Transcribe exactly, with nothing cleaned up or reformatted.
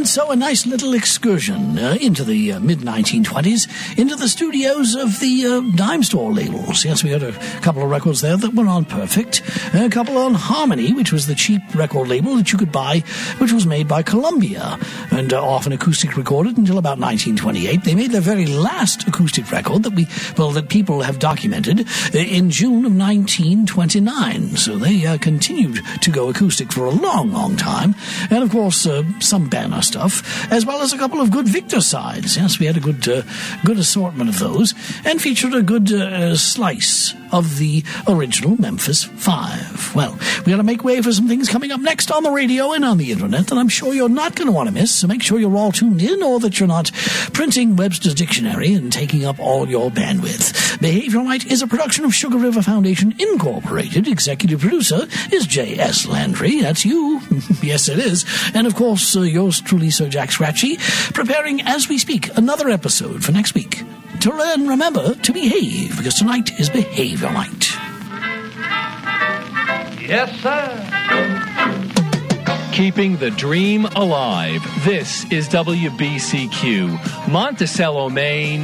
And so a nice little excursion uh, into the uh, mid nineteen twenties, into the studios of the uh, dime store labels. Yes, we had a couple of records there that were on Perfect, a couple on Harmony, which was the cheap record label that you could buy, which was made by Columbia, and uh, often acoustic recorded until about nineteen twenty-eight. They made their very last acoustic record that we, well, that people have documented uh, in June of nineteen twenty-nine. So they uh, continued to go acoustic for a long, long time. And, of course, uh, some Banner stuff, as well as a couple of good Victor sides. Yes, we had a good uh, good assortment of those, and featured a good uh, slice of the original Memphis Five. Well, we got to make way for some things coming up next on the radio and on the internet that I'm sure you're not going to want to miss, so make sure you're all tuned in, or that you're not printing Webster's Dictionary and taking up all your bandwidth. Behavioral Light is a production of Sugar River Foundation, Incorporated. Executive producer is J S. Landry. That's you. Yes, it is. And, of course, uh, yours truly, Sir Jack Scratchy, preparing, as we speak, another episode for next week. Till then, remember to behave, because tonight is Behavior Night. Yes, sir. Keeping the dream alive. This is W B C Q, Monticello, Maine.